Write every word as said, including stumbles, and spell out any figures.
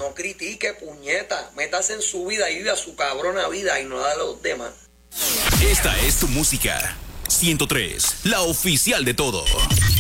no critique, puñeta. Métase en su vida y viva su cabrona vida y no la de los demás. Esta es tu música. ciento tres, la oficial de todo.